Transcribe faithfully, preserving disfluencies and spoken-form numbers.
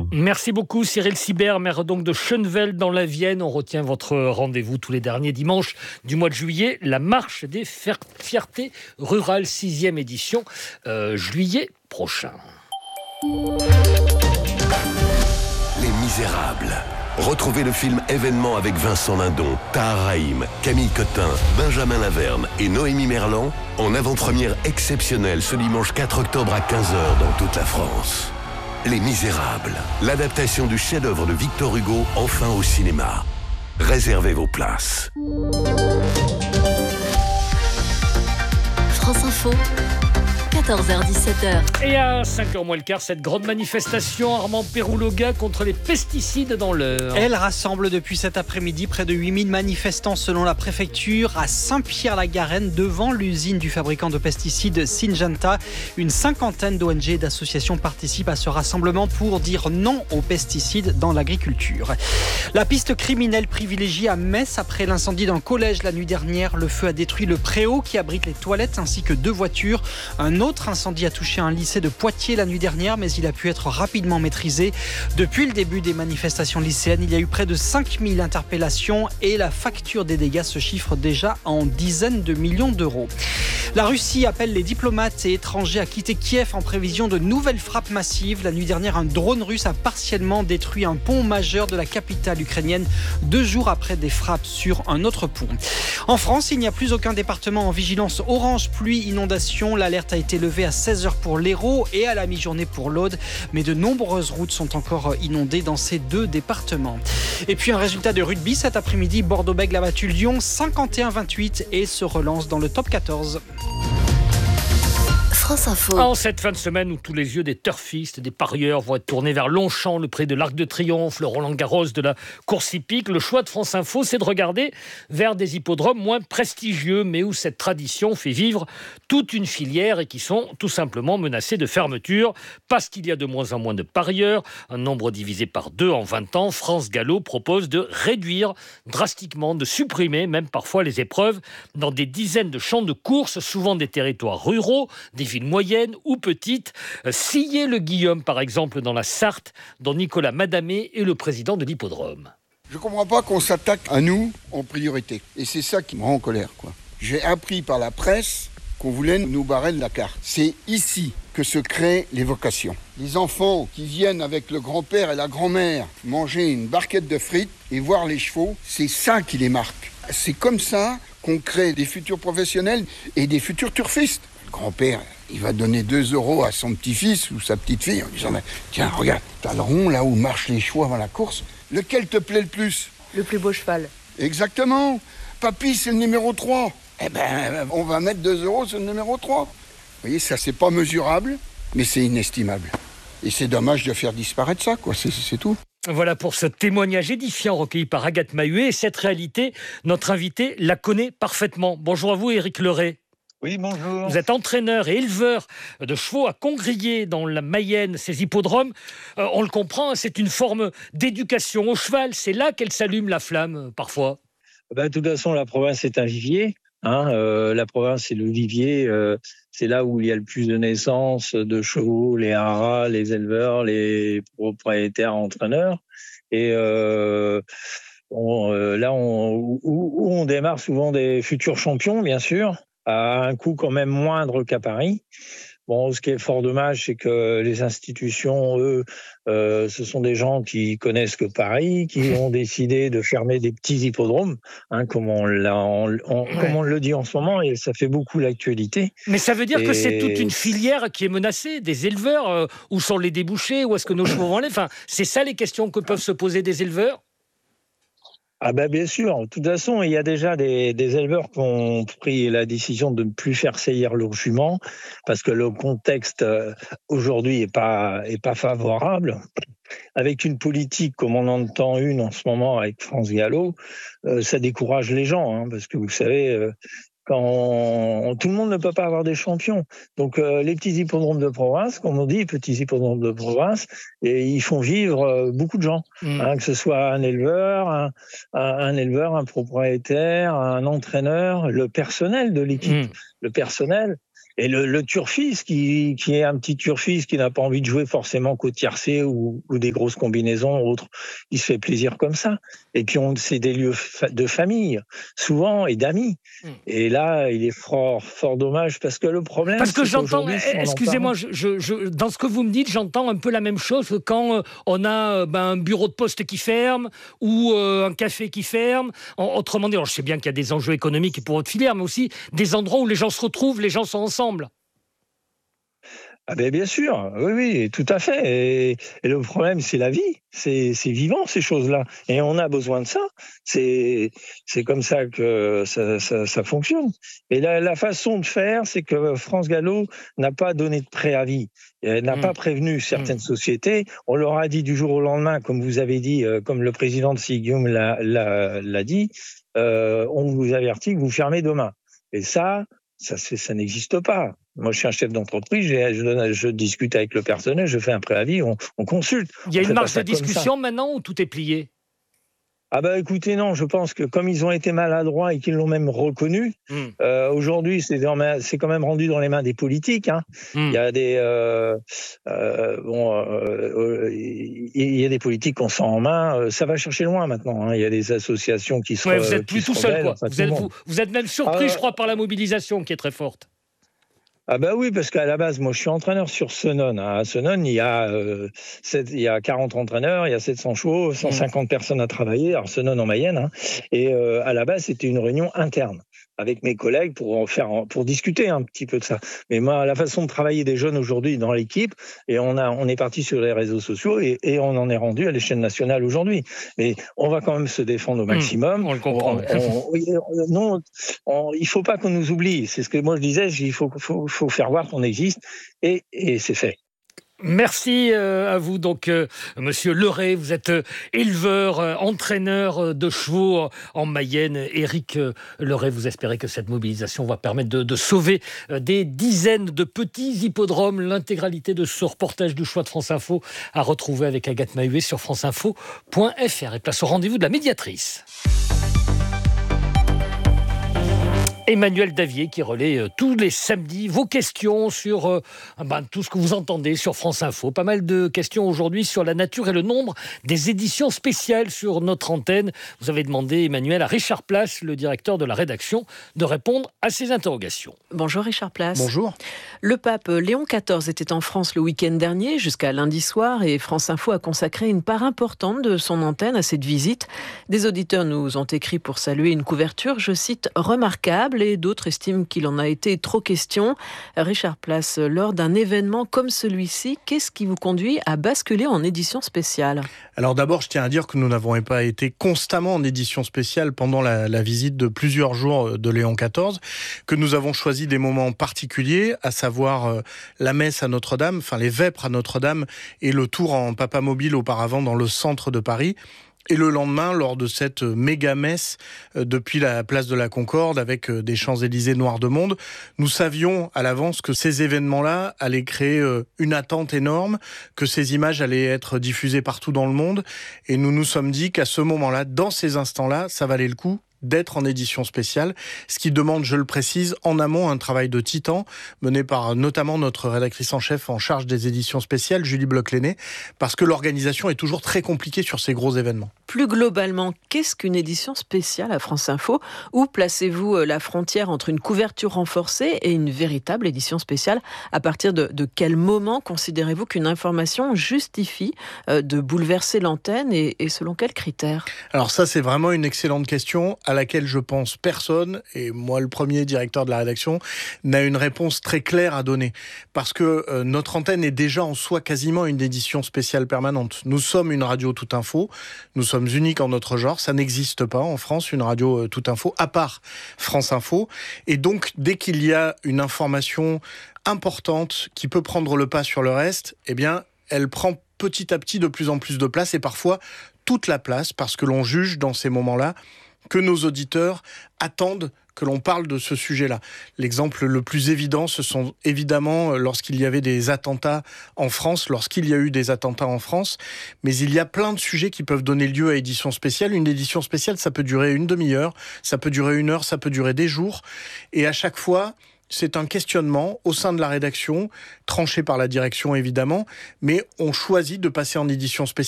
Merci beaucoup Cyril Sibert, maire donc de Schönefeld dans la Vienne. On retient votre rendez-vous tous les derniers dimanches du mois de juillet, la marche des fiertés rurales, sixième édition, euh, juillet prochain. Les Misérables. Retrouvez le film événement avec Vincent Lindon, Tahar Rahim, Camille Cotin, Benjamin Laverne et Noémie Merlan en avant-première exceptionnelle ce dimanche quatre octobre à quinze heures dans toute la France. Les Misérables, l'adaptation du chef-d'œuvre de Victor Hugo, enfin au cinéma. Réservez vos places. France Info, quatorze heures dix-sept heures. Et à cinq heures moins le quart, cette grande manifestation Armand Péroulloga contre les pesticides dans l'Eure. Elle rassemble depuis cet après-midi près de huit mille manifestants selon la préfecture à Saint-Pierre-la-Garenne devant l'usine du fabricant de pesticides Syngenta. Une cinquantaine d'O N G et d'associations participent à ce rassemblement pour dire non aux pesticides dans l'agriculture. La piste criminelle privilégiée à Metz après l'incendie d'un collège la nuit dernière. Le feu a détruit le préau qui abrite les toilettes ainsi que deux voitures. Un autre incendie a touché un lycée de Poitiers la nuit dernière, mais il a pu être rapidement maîtrisé. Depuis le début des manifestations lycéennes, il y a eu près de cinq mille interpellations et la facture des dégâts se chiffre déjà en dizaines de millions d'euros. La Russie appelle les diplomates et étrangers à quitter Kiev en prévision de nouvelles frappes massives. La nuit dernière, un drone russe a partiellement détruit un pont majeur de la capitale ukrainienne, deux jours après des frappes sur un autre pont. En France, il n'y a plus aucun département en vigilance orange pluie inondation. L'alerte a été levée à seize heures pour l'Hérault et à la mi-journée pour l'Aude, mais de nombreuses routes sont encore inondées dans ces deux départements. Et puis un résultat de rugby cet après-midi, Bordeaux-Bègles a battu Lyon cinquante et un à vingt-huit et se relance dans le top quatorze. France Info. En cette fin de semaine où tous les yeux des turfistes, des parieurs vont être tournés vers Longchamp, le prix de l'Arc de Triomphe, le Roland-Garros de la course hippique, le choix de France Info, c'est de regarder vers des hippodromes moins prestigieux, mais où cette tradition fait vivre toute une filière et qui sont tout simplement menacés de fermeture parce qu'il y a de moins en moins de parieurs, un nombre divisé par deux en vingt ans. France Gallo propose de réduire drastiquement, de supprimer même parfois les épreuves dans des dizaines de champs de course, souvent des territoires ruraux, des villes moyennes ou petites. Sillé-le-Guillaume, par exemple, dans la Sarthe, dont Nicolas Madamé est le président de l'hippodrome. Je ne comprends pas qu'on s'attaque à nous en priorité. Et c'est ça qui me rend en colère, quoi. J'ai appris par la presse qu'on voulait nous barrer de la carte. C'est ici que se créent les vocations. Les enfants qui viennent avec le grand-père et la grand-mère manger une barquette de frites et voir les chevaux, c'est ça qui les marque. C'est comme ça qu'on crée des futurs professionnels et des futurs turfistes. Le grand-père, il va donner deux euros à son petit-fils ou sa petite-fille en disant « Tiens, regarde, t'as le rond là où marchent les chevaux avant la course. Lequel te plaît le plus ?» Le plus beau cheval. Exactement. Papy, c'est le numéro trois. Eh ben, on va mettre deux euros sur le numéro trois. Vous voyez, ça, c'est pas mesurable, mais c'est inestimable. Et c'est dommage de faire disparaître ça, quoi. C'est, c'est tout. Voilà pour ce témoignage édifiant recueilli par Agathe Mahuet. Et cette réalité, notre invité la connaît parfaitement. Bonjour à vous, Éric Leray. Oui, bonjour. Vous êtes entraîneur et éleveur de chevaux à Congrier, dans la Mayenne, ces hippodromes. Euh, on le comprend, c'est une forme d'éducation au cheval. C'est là qu'elle s'allume la flamme, parfois. Ben, de toute façon, la province est un vivier. Hein, euh, la province, c'est le vivier. Euh, c'est là où il y a le plus de naissances de chevaux, les haras, les éleveurs, les propriétaires, entraîneurs. Et euh, on, euh, là, on, où, où on démarre souvent des futurs champions, bien sûr, à un coût quand même moindre qu'à Paris. Bon, ce qui est fort dommage, c'est que les institutions, eux, euh, ce sont des gens qui connaissent que Paris, qui ont décidé de fermer des petits hippodromes, hein, comme, on l'a, on, on, ouais. comme on le dit en ce moment, et ça fait beaucoup l'actualité. Mais ça veut dire et... que c'est toute une filière qui est menacée, des éleveurs, euh, où sont les débouchés, où est-ce que nos chevaux vont aller, enfin, c'est ça les questions que peuvent se poser des éleveurs ? Ah ben bien sûr, de toute façon, il y a déjà des, des éleveurs qui ont pris la décision de ne plus faire saillir leurs juments parce que le contexte aujourd'hui est pas est pas favorable. Avec une politique comme on entend une en ce moment avec France Gallo, euh, ça décourage les gens, hein, parce que vous savez, euh, quand on, tout le monde ne peut pas avoir des champions. Donc euh, les petits hippodromes de province, comme on dit, petits hippodromes de province, et ils font vivre euh, beaucoup de gens, mmh. hein, que ce soit un éleveur, un, un, un éleveur, un propriétaire, un entraîneur, le personnel de l'équipe, mmh. le personnel. Et le, le turfiste, qui, qui est un petit turfiste, qui n'a pas envie de jouer forcément qu'au tiercé ou, ou des grosses combinaisons ou autres, il se fait plaisir comme ça. Et puis, on, c'est des lieux de famille, souvent, et d'amis. Mmh. Et là, il est fort, fort dommage, parce que le problème... Parce que j'entends, excusez-moi, je, je, je, dans ce que vous me dites, j'entends un peu la même chose que quand euh, on a euh, ben, un bureau de poste qui ferme ou euh, un café qui ferme. En, autrement dit, alors je sais bien qu'il y a des enjeux économiques pour votre filière, mais aussi des endroits où les gens se retrouvent, les gens sont ensemble. Ah ben bien sûr, oui, oui, tout à fait. Et, et le problème, c'est la vie. C'est, c'est vivant, ces choses-là. Et on a besoin de ça. C'est, c'est comme ça que ça, ça, ça fonctionne. Et la, la façon de faire, c'est que France Gallo n'a pas donné de préavis. Elle n'a mmh. pas prévenu certaines mmh. sociétés. On leur a dit du jour au lendemain, comme vous avez dit, euh, comme le président de Sigium l'a, l'a, l'a dit, euh, on vous avertit que vous fermez demain. Et ça, ça, c'est, ça n'existe pas. Moi, je suis un chef d'entreprise, je, je, je discute avec le personnel, je fais un préavis, on, on consulte. Il y a une marge de discussion maintenant ou tout est plié ? Ah bah écoutez, non, je pense que comme ils ont été maladroits et qu'ils l'ont même reconnu, mmh. euh, aujourd'hui, c'est, dans, c'est quand même rendu dans les mains des politiques. Hein. Mmh. Il y a des euh, euh, bon, euh, il y a des politiques qu'on sent en main. Ça va chercher loin maintenant. Hein. Il y a des associations qui sont. Ouais, vous êtes plus tout seul, quoi. Vous êtes, vous, vous êtes même surpris, ah, je crois, par la mobilisation qui est très forte. Ah bah oui, parce qu'à la base, moi, je suis entraîneur sur Senon. À Senon, il y a euh, sept, il y a quarante entraîneurs, il y a sept cents chevaux, cent cinquante mmh. personnes à travailler. Alors Senon en Mayenne, hein. Et euh, à la base, c'était une réunion interne avec mes collègues pour faire, pour discuter un petit peu de ça. Mais moi, la façon de travailler des jeunes aujourd'hui dans l'équipe, et on a, on est parti sur les réseaux sociaux et, et on en est rendu à l'échelle nationale aujourd'hui. Mais on va quand même se défendre au maximum. Mmh, on le comprend. On, on, non, on, il faut pas qu'on nous oublie. C'est ce que moi je disais. Il faut, faut, faut faire voir qu'on existe et, et c'est fait. Merci à vous, donc, euh, monsieur Leray. Vous êtes euh, éleveur, euh, entraîneur euh, de chevaux euh, en Mayenne. Éric euh, Leray, vous espérez que cette mobilisation va permettre de, de sauver euh, des dizaines de petits hippodromes. L'intégralité de ce reportage du Choix de France Info à retrouver avec Agathe Mahuet sur franceinfo point f r. Et place au rendez-vous de la médiatrice. Emmanuel Davier qui relaie euh, tous les samedis vos questions sur euh, ben, tout ce que vous entendez sur France Info. Pas mal de questions aujourd'hui sur la nature et le nombre des éditions spéciales sur notre antenne. Vous avez demandé, Emmanuel, à Richard Place, le directeur de la rédaction, de répondre à ces interrogations. Bonjour Richard Place. Bonjour. Le pape Léon quatorze était en France le week-end dernier jusqu'à lundi soir et France Info a consacré une part importante de son antenne à cette visite. Des auditeurs nous ont écrit pour saluer une couverture, je cite, remarquable, et d'autres estiment qu'il en a été trop question. Richard Place, lors d'un événement comme celui-ci, qu'est-ce qui vous conduit à basculer en édition spéciale ? Alors d'abord, je tiens à dire que nous n'avons pas été constamment en édition spéciale pendant la, la visite de plusieurs jours de Léon quatorze, que nous avons choisi des moments particuliers, à savoir euh, la messe à Notre-Dame, enfin les vêpres à Notre-Dame et le tour en papamobile auparavant dans le centre de Paris. Et le lendemain, lors de cette méga-messe euh, depuis la place de la Concorde avec euh, des Champs-Élysées noirs de monde, nous savions à l'avance que ces événements-là allaient créer euh, une attente énorme, que ces images allaient être diffusées partout dans le monde. Et nous nous sommes dit qu'à ce moment-là, dans ces instants-là, ça valait le coup d'être en édition spéciale, ce qui demande, je le précise, en amont un travail de titan mené par notamment notre rédactrice en chef en charge des éditions spéciales, Julie Bloch-Lenné, parce que l'organisation est toujours très compliquée sur ces gros événements. Plus globalement, qu'est-ce qu'une édition spéciale à France Info ? Où placez-vous la frontière entre une couverture renforcée et une véritable édition spéciale ? À partir de, de quel moment considérez-vous qu'une information justifie euh, de bouleverser l'antenne et, et selon quels critères ? Alors ça, c'est vraiment une excellente question à laquelle je pense personne, et moi le premier directeur de la rédaction, n'a une réponse très claire à donner. Parce que euh, notre antenne est déjà en soi quasiment une édition spéciale permanente. Nous sommes une radio toute info, nous sommes uniques en notre genre, ça n'existe pas en France, une radio euh, toute info, à part France Info. Et donc, dès qu'il y a une information importante qui peut prendre le pas sur le reste, eh bien, elle prend petit à petit de plus en plus de place, et parfois toute la place, parce que l'on juge dans ces moments-là que nos auditeurs attendent que l'on parle de ce sujet-là. L'exemple le plus évident, ce sont évidemment lorsqu'il y avait des attentats en France, lorsqu'il y a eu des attentats en France, mais il y a plein de sujets qui peuvent donner lieu à édition spéciale. Une édition spéciale, ça peut durer une demi-heure, ça peut durer une heure, ça peut durer des jours, et à chaque fois, c'est un questionnement au sein de la rédaction, tranché par la direction évidemment, mais on choisit de passer en édition spéciale